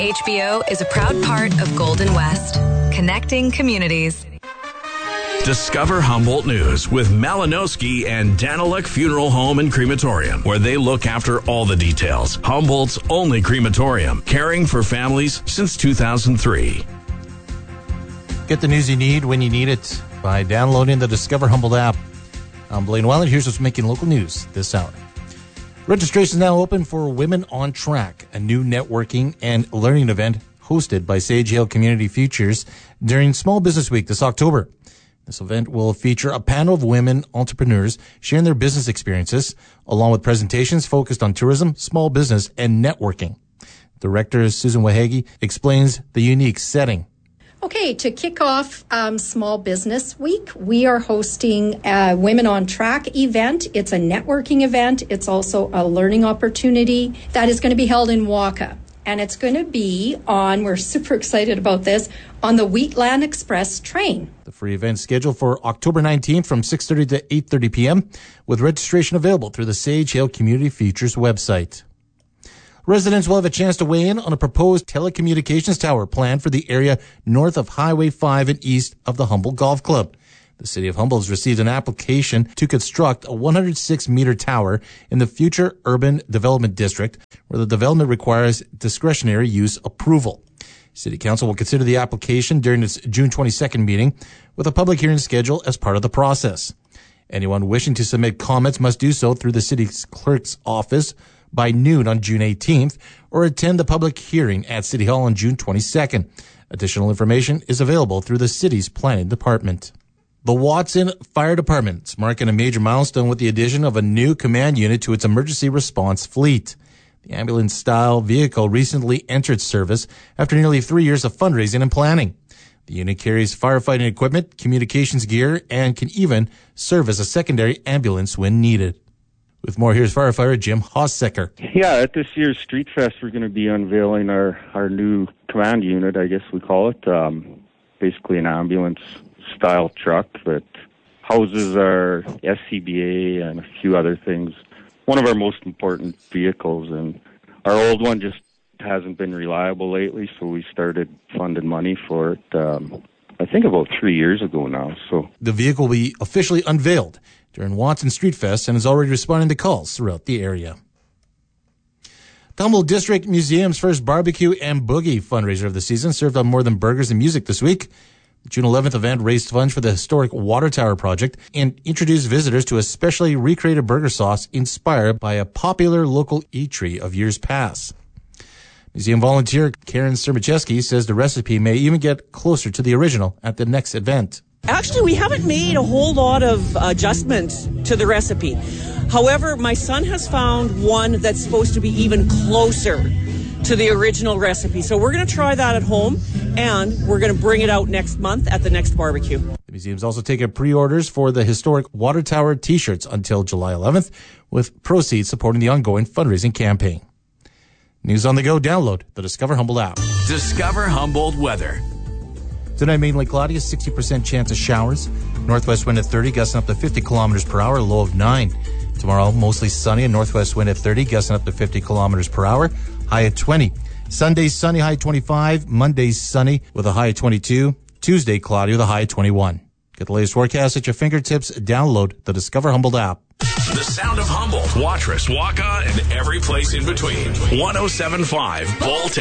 HBO is a proud part of Golden West, connecting communities. Discover Humboldt News with Malinowski and Daniluk Funeral Home and Crematorium, where they look after all the details. Humboldt's only crematorium, caring for families since 2003. Get the news you need when you need it by downloading the Discover Humboldt app. I'm Blaine Weiland. Here's what's making local news this hour. Registration is now open for Women on Track, a new networking and learning event hosted by Sage Hill Community Futures during Small Business Week this October. This event will feature a panel of women entrepreneurs sharing their business experiences, along with presentations focused on tourism, small business, and networking. Director Susan Wahegi explains the unique setting. Okay, to kick off Small Business Week, we are hosting a Women on Track event. It's a networking event. It's also a learning opportunity that is going to be held in Waka. And it's going to be on, we're super excited about this, on the Wheatland Express train. The free event scheduled for October 19th from 6:30 to 8:30 p.m. with registration available through the Sage Hill Community Futures website. Residents will have a chance to weigh in on a proposed telecommunications tower planned for the area north of Highway 5 and east of the Humboldt Golf Club. The City of Humboldt has received an application to construct a 106-meter tower in the future urban development district, where the development requires discretionary use approval. City Council will consider the application during its June 22nd meeting, with a public hearing scheduled as part of the process. Anyone wishing to submit comments must do so through the city's clerk's office by noon on June 18th, or attend the public hearing at City Hall on June 22nd. Additional information is available through the city's planning department. The Watson Fire Department is marking a major milestone with the addition of a new command unit to its emergency response fleet. The ambulance-style vehicle recently entered service after nearly 3 years of fundraising and planning. The unit carries firefighting equipment, communications gear, and can even serve as a secondary ambulance when needed. With more, here's firefighter Jim Hossecker. Yeah, at this year's Street Fest, we're going to be unveiling our new command unit, I guess we call it. Basically an ambulance-style truck that houses our SCBA and a few other things. One of our most important vehicles, and our old one just hasn't been reliable lately, so we started funding money for it, I think about 3 years ago now. So the vehicle will be officially unveiled during Watson Street Fest and is already responding to calls throughout the area. The Humboldt District Museum's first barbecue and boogie fundraiser of the season served up more than burgers and music this week. The June 11th event raised funds for the historic Water Tower project and introduced visitors to a specially recreated burger sauce inspired by a popular local eatery of years past. Museum volunteer Karen Sermacheski says the recipe may even get closer to the original at the next event. Actually, we haven't made a whole lot of adjustments to the recipe. However, my son has found one that's supposed to be even closer to the original recipe. So we're going to try that at home, and we're going to bring it out next month at the next barbecue. The museum's also taking pre-orders for the historic Water Tower t-shirts until July 11th, with proceeds supporting the ongoing fundraising campaign. News on the go, download the Discover Humboldt app. Discover Humboldt weather. Tonight, mainly cloudy, a 60% chance of showers. Northwest wind at 30, gusting up to 50 kilometers per hour, low of 9. Tomorrow, mostly sunny, and northwest wind at 30, gusting up to 50 kilometers per hour, high at 20. Sunday, sunny, high 25. Monday, sunny with a high of 22. Tuesday, cloudy with a high of 21. Get the latest forecast at your fingertips. Download the Discover Humboldt app. The sound of Humboldt, Watrous, Waka, and every place in between. 107.5 Bolt